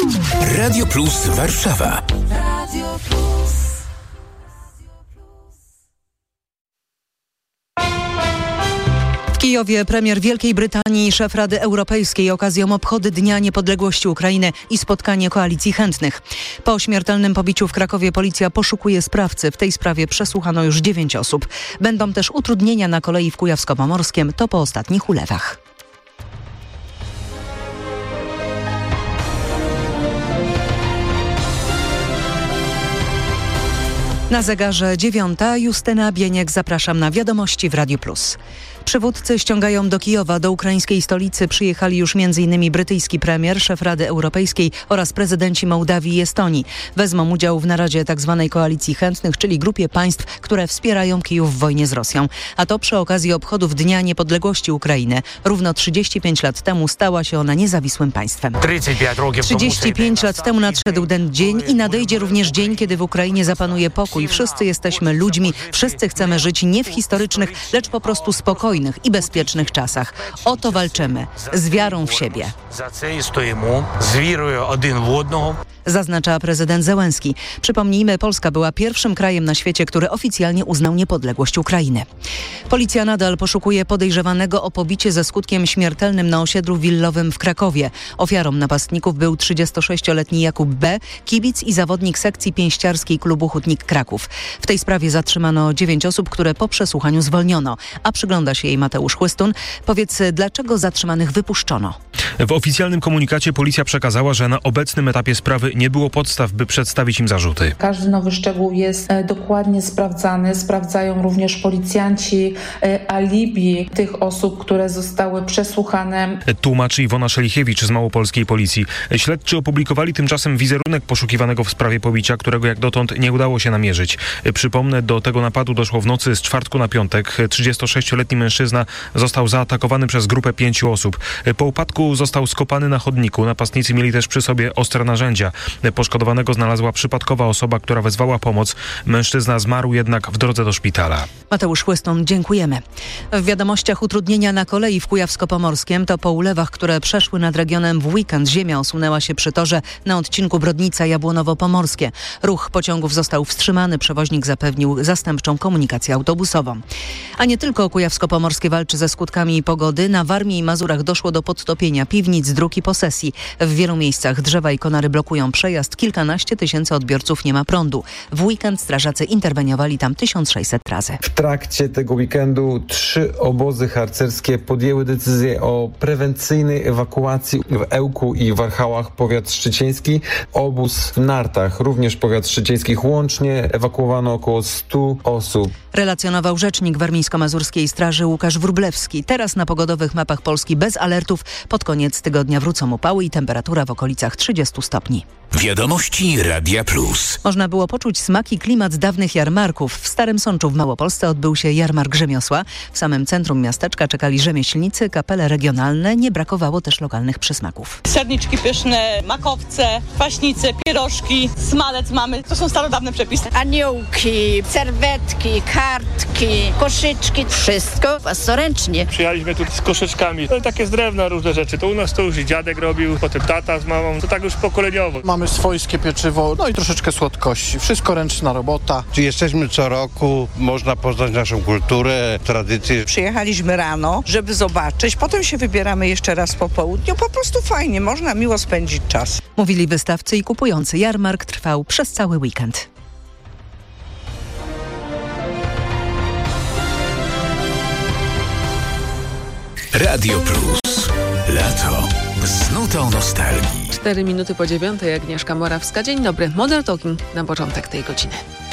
Radio Plus Warszawa. Radio Plus. W Kijowie premier Wielkiej Brytanii i szef Rady Europejskiej okazją obchody Dnia Niepodległości Ukrainy i spotkanie koalicji chętnych. Po śmiertelnym pobiciu w Krakowie policja poszukuje sprawcy. W tej sprawie przesłuchano już 9 osób. Będą też utrudnienia na kolei w Kujawsko-Pomorskiem. To po ostatnich ulewach. Na zegarze 9. Justyna Bieniek, zapraszam na wiadomości w Radiu Plus. Przywódcy ściągają do Kijowa, do ukraińskiej stolicy przyjechali już m.in. brytyjski premier, szef Rady Europejskiej oraz prezydenci Mołdawii i Estonii. Wezmą udział w naradzie tzw. koalicji chętnych, czyli grupie państw, które wspierają Kijów w wojnie z Rosją. A to przy okazji obchodów Dnia Niepodległości Ukrainy. Równo 35 lat temu stała się ona niezawisłym państwem. 35 lat temu nadszedł ten dzień i nadejdzie również dzień, kiedy w Ukrainie zapanuje pokój. Wszyscy jesteśmy ludźmi, wszyscy chcemy żyć nie w historycznych, lecz po prostu spokojnych i bezpiecznych czasach. O to walczymy. Z wiarą w siebie. Zaznacza prezydent Zełenski. Przypomnijmy, Polska była pierwszym krajem na świecie, który oficjalnie uznał niepodległość Ukrainy. Policja nadal poszukuje podejrzewanego o pobicie ze skutkiem śmiertelnym na osiedlu willowym w Krakowie. Ofiarą napastników był 36-letni Jakub B., kibic i zawodnik sekcji pięściarskiej klubu Hutnik Kraków. W tej sprawie zatrzymano 9 osób, które po przesłuchaniu zwolniono. A przygląda się jej Mateusz Chłystun. Powiedz, dlaczego zatrzymanych wypuszczono? W oficjalnym komunikacie policja przekazała, że na obecnym etapie sprawy nie było podstaw, by przedstawić im zarzuty. Każdy nowy szczegół jest dokładnie sprawdzany. Sprawdzają również policjanci alibi tych osób, które zostały przesłuchane. Tłumaczy Iwona Szelichiewicz z Małopolskiej Policji. Śledczy opublikowali tymczasem wizerunek poszukiwanego w sprawie pobicia, którego jak dotąd nie udało się namierzyć. Przypomnę, do tego napadu doszło w nocy z czwartku na piątek. 36-letni mężczyzna został zaatakowany przez grupę 5 osób. Po upadku został skopany na chodniku. Napastnicy mieli też przy sobie ostre narzędzia. Poszkodowanego znalazła przypadkowa osoba, która wezwała pomoc. Mężczyzna zmarł jednak w drodze do szpitala. Mateusz Chłystun, dziękujemy. W wiadomościach utrudnienia na kolei w Kujawsko-Pomorskiem to po ulewach, które przeszły nad regionem w weekend. Ziemia osunęła się przy torze na odcinku Brodnica-Jabłonowo-Pomorskie. Ruch pociągów został wstrzymany. Przewoźnik zapewnił zastępczą komunikację autobusową. A nie tylko Kujawsko-Pomorskie walczy ze skutkami pogody. Na Warmii i Mazurach doszło do podtopienia piwnic, dróg i posesji. W wielu miejscach drzewa i konary blokują przejazd. Kilkanaście tysięcy odbiorców nie ma prądu. W weekend strażacy interweniowali tam 1600 razy. W trakcie tego weekendu 3 obozy harcerskie podjęły decyzję o prewencyjnej ewakuacji w Ełku i Warchałach, powiat szczycieński. Obóz w Nartach, również powiat szczycieński. Łącznie ewakuowano około 100 osób. Relacjonował rzecznik warmińsko-mazurskiej straży Łukasz Wróblewski. Teraz na pogodowych mapach Polski bez alertów. Pod koniec tygodnia wrócą upały i temperatura w okolicach 30 stopni. Wiadomości Radia Plus. Można było poczuć smak i klimat dawnych jarmarków. W Starym Sączu w Małopolsce odbył się jarmark rzemiosła. W samym centrum miasteczka czekali rzemieślnicy, kapele regionalne. Nie brakowało też lokalnych przysmaków. Serniczki pyszne, makowce, kwaśnice, pierożki, smalec mamy. To są starodawne przepisy. Aniołki, serwetki, kartki, koszyczki. Wszystko własnoręcznie. Przyjechaliśmy tu z koszyczkami. To takie z drewna różne rzeczy. To u nas to już i dziadek robił, potem tata z mamą. To tak już pokoleniowo. Mamy swojskie pieczywo, no i troszeczkę słodkości. Wszystko ręczna robota. Jesteśmy co roku, można poznać naszą kulturę, tradycje. Przyjechaliśmy rano, żeby zobaczyć, potem się wybieramy jeszcze raz po południu. Po prostu fajnie, można miło spędzić czas. Mówili wystawcy i kupujący. Jarmark trwał przez cały weekend. Radio Plus. Lato z nutą nostalgii. 4 minuty po 9:00, Agnieszka Morawska. Dzień dobry. Modern Talking na początek tej godziny.